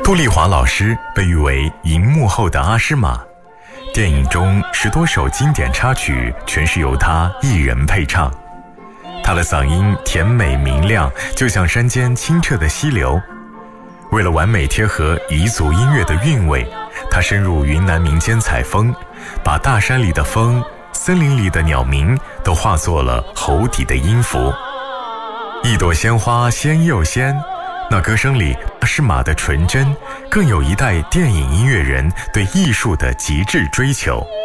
杜丽华老师被誉为荧幕后的阿诗玛，电影中10多首经典插曲全是由他一人配唱。他的嗓音甜美明亮，就像山间清澈的溪流。为了完美贴合彝族音乐的韵味，他深入云南民间采风，把大山里的风、森林里的鸟鸣都化作了喉底的音符。一朵鲜花鲜又鲜，那歌声里阿诗玛的纯真，更有一代电影音乐人对艺术的极致追求。